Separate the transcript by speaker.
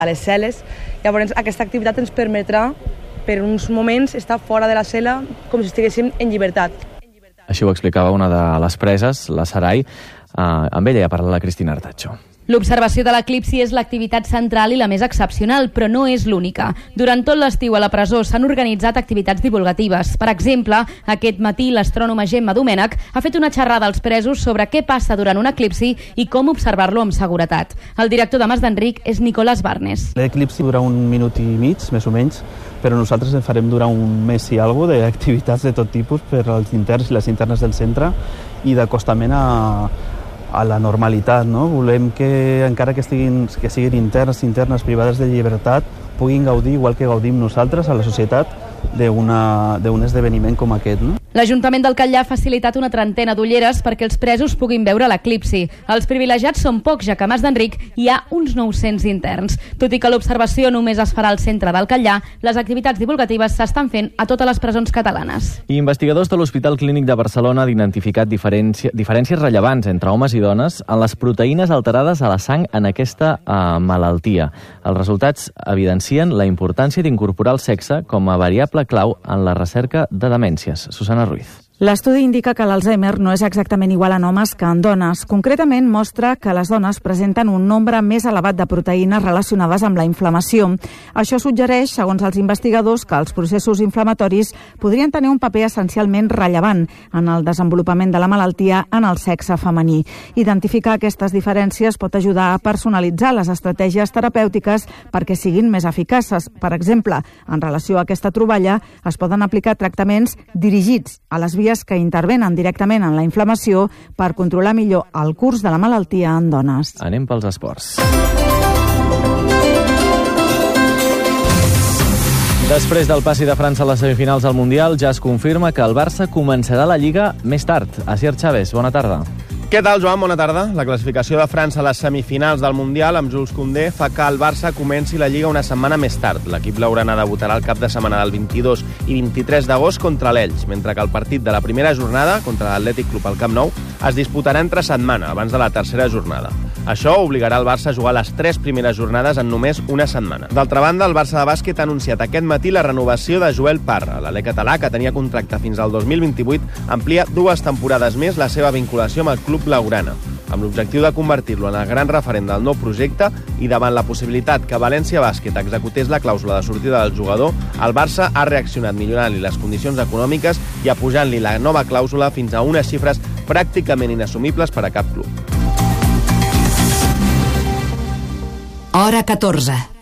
Speaker 1: a les cel·les. Llavors, aquesta activitat ens permetrà, per uns moments, estar fora de la cel·la com si estiguéssim en llibertat.
Speaker 2: Així ho explicava una de les preses, la Sarai. Amb ella ja parla la Cristina Artacho.
Speaker 3: L'observació de l'eclipsi és l'activitat central i la més excepcional, però no és l'única. Durant tot l'estiu a la presó s'han organitzat activitats divulgatives. Per exemple, aquest matí l'astrònoma Gemma Domènech ha fet una xerrada als presos sobre què passa durant un eclipsi i com observar-lo amb seguretat. El director de Mas d'Enric és Nicolás Barnes.
Speaker 4: L'eclipsi dura 1 minut i mig, més o menys, però nosaltres en farem durar un mes i alguna cosa d'activitats de tot tipus per als interns i les internes del centre i d'acostament a la normalitat, no? Volem que, encara que siguin internes privades de llibertat, puguin gaudir, igual que gaudim nosaltres a la societat, d'un esdeveniment com aquest, no?
Speaker 3: L'Ajuntament del Catllar ha facilitat una trentena d'ulleres perquè els presos puguin veure l'eclipsi. Els privilegiats són pocs, ja que a Mas d'Enric hi ha uns 900 interns. Tot i que l'observació només es farà al centre del Catllar, les activitats divulgatives s'estan fent a totes les presons catalanes.
Speaker 2: I investigadors de l'Hospital Clínic de Barcelona han identificat diferències rellevants entre homes i dones en les proteïnes alterades a la sang en aquesta malaltia. Els resultats evidencien la importància d'incorporar el sexe com a variable clau en la recerca de demències. Susana Ruiz.
Speaker 5: L'estudi indica que l'Alzheimer no és exactament igual en homes que en dones. Concretament, mostra que les dones presenten un nombre més elevat de proteïnes relacionades amb la inflamació. Això suggereix, segons els investigadors, que els processos inflamatoris podrien tenir un paper essencialment rellevant en el desenvolupament de la malaltia en el sexe femení. Identificar aquestes diferències pot ajudar a personalitzar les estratègies terapèutiques perquè siguin més eficaces. Per exemple, en relació a aquesta troballa, es poden aplicar tractaments dirigits a les vies que intervenen directament en la inflamació per controlar millor el curs de la malaltia en dones.
Speaker 2: Anem pels esports. Després del passi de França a les semifinals del Mundial, ja es confirma que el Barça començarà la Lliga més tard. Asier Chávez, bona tarda.
Speaker 6: Què tal, Joan? Bona tarda. La classificació de França a les semifinals del Mundial amb Jules Koundé fa que el Barça comenci la Lliga una setmana més tard. L'equip blaugrana debutarà el cap de setmana del 22 i 23 d'agost contra l'Elx, mentre que el partit de la primera jornada contra l'Atlètic Club al Camp Nou es disputarà entre setmana, abans de la tercera jornada. Això obligarà el Barça a jugar les 3 primeres jornades en només una setmana. D'altra banda, el Barça de bàsquet ha anunciat aquest matí la renovació de Joel Parra. L'alè català, que tenia contracte fins al 2028, amplia 2 temporades més la seva vinculació amb el club blaugrana, amb l'objectiu de convertir-lo en el gran referent del nou projecte i davant la possibilitat que València Bàsquet executés la clàusula de sortida del jugador, el Barça ha reaccionat millorant-li les condicions econòmiques i apujant-li la nova clàusula fins a unes xifres pràcticament inassumibles per a cap club.
Speaker 7: Hora 14.